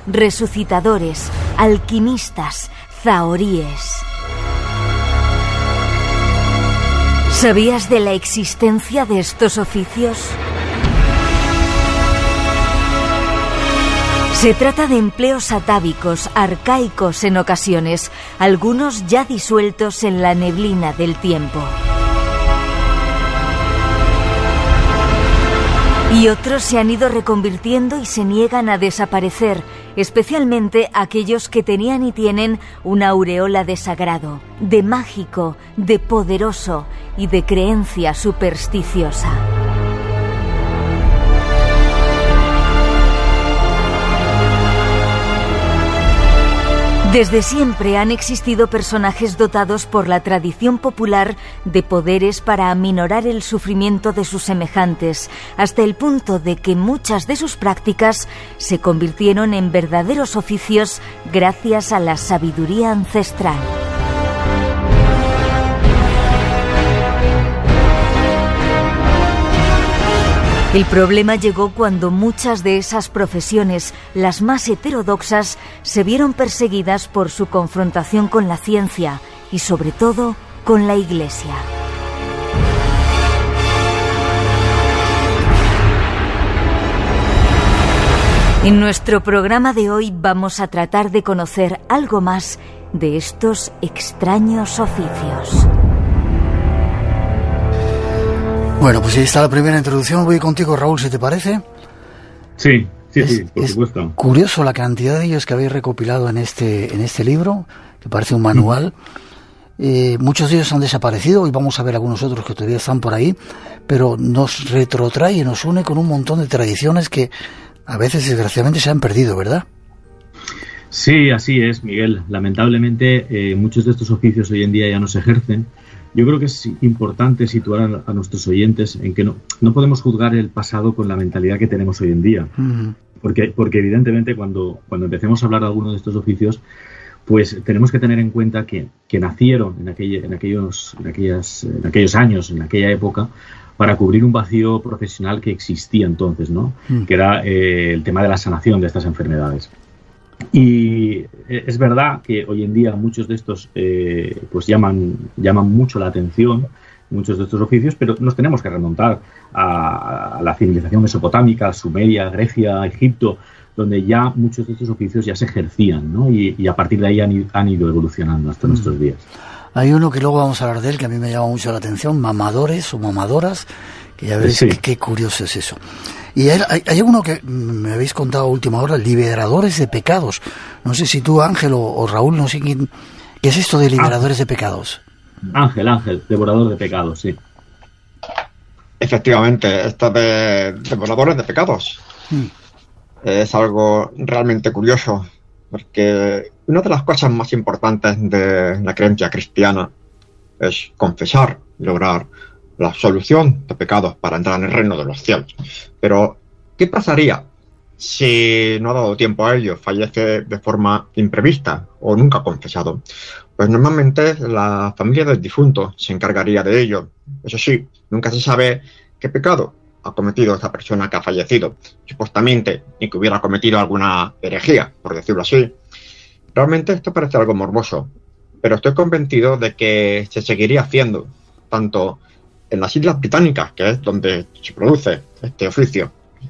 resucitadores, alquimistas, zahoríes. ¿Sabías de la existencia de estos oficios? Se trata de empleos atávicos, arcaicos en ocasiones, algunos ya disueltos en la neblina del tiempo. Y otros se han ido reconvirtiendo y se niegan a desaparecer, especialmente aquellos que tenían y tienen una aureola de sagrado, de mágico, de poderoso y de creencia supersticiosa. Desde siempre han existido personajes dotados por la tradición popular de poderes para aminorar el sufrimiento de sus semejantes, hasta el punto de que muchas de sus prácticas se convirtieron en verdaderos oficios gracias a la sabiduría ancestral. El problema llegó cuando muchas de esas profesiones, las más heterodoxas, se vieron perseguidas por su confrontación con la ciencia y, sobre todo, con la Iglesia. En nuestro programa de hoy vamos a tratar de conocer algo más de estos extraños oficios. Bueno, pues ahí está la primera introducción. Voy contigo, Raúl, si te parece. Sí, por supuesto. Es curioso la cantidad de ellos que habéis recopilado en este libro, que parece un manual. Muchos de ellos han desaparecido y vamos a ver algunos otros que todavía están por ahí, pero nos retrotrae y nos une con un montón de tradiciones que a veces, desgraciadamente, se han perdido, ¿verdad? Sí, así es, Miguel. Lamentablemente, muchos de estos oficios hoy en día ya no se ejercen. Yo creo que es importante situar a nuestros oyentes en que no podemos juzgar el pasado con la mentalidad que tenemos hoy en día. Porque evidentemente cuando empecemos a hablar de alguno de estos oficios, pues tenemos que tener en cuenta que nacieron en aquellos años, en aquella época, para cubrir un vacío profesional que existía entonces, ¿no? Que era el tema de la sanación de estas enfermedades. Y es verdad que hoy en día muchos de estos pues llaman mucho la atención, muchos de estos oficios, pero nos tenemos que remontar a la civilización mesopotámica, Sumeria, Grecia, Egipto, donde ya muchos de estos oficios ya se ejercían, ¿no? Y a partir de ahí han ido evolucionando hasta nuestros días. Hay uno que luego vamos a hablar de él, que a mí me llama mucho la atención, mamadores o mamadoras, que ya veréis qué curioso es eso. Y hay uno que me habéis contado a última hora, liberadores de pecados. No sé si tú, Ángel, o Raúl, no sé quién. ¿Qué es esto de liberadores de pecados? Ángel, devorador de pecados, sí. Efectivamente, esto de devoradores de pecados es algo realmente curioso, porque una de las cosas más importantes de la creencia cristiana es confesar y lograr la absolución de pecados para entrar en el reino de los cielos. Pero, ¿qué pasaría si no ha dado tiempo a ello, fallece de forma imprevista o nunca confesado? Pues normalmente la familia del difunto se encargaría de ello. Eso sí, nunca se sabe qué pecado ha cometido esa persona que ha fallecido, supuestamente, ni que hubiera cometido alguna herejía, por decirlo así. Realmente esto parece algo morboso, pero estoy convencido de que se seguiría haciendo, tanto en las Islas Británicas, que es donde se produce este oficio.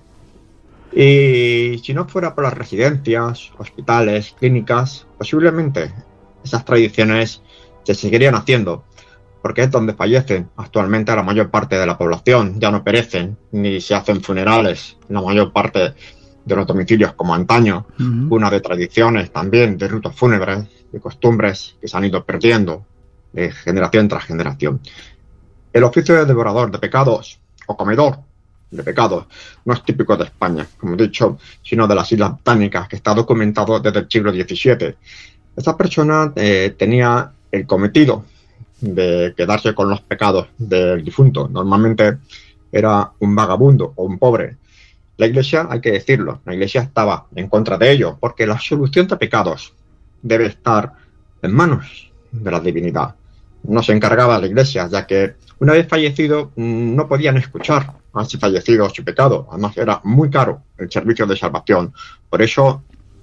Y si no fuera por las residencias, hospitales, clínicas, posiblemente esas tradiciones se seguirían haciendo, porque es donde fallecen actualmente la mayor parte de la población. Ya no perecen, ni se hacen funerales en la mayor parte de los domicilios como antaño. Una de tradiciones también, de ritos fúnebres, de costumbres que se han ido perdiendo de generación tras generación. El oficio de devorador de pecados o comedor de pecados no es típico de España, como he dicho, sino de las Islas Británicas, que está documentado desde el siglo XVII. Esta persona tenía el cometido de quedarse con los pecados del difunto. Normalmente era un vagabundo o un pobre. La Iglesia, hay que decirlo, la Iglesia estaba en contra de ello, porque la absolución de pecados debe estar en manos de la divinidad. No se encargaba la Iglesia, ya que una vez fallecido no podían escuchar a ese fallecido su pecado. Además era muy caro el servicio de salvación. Por eso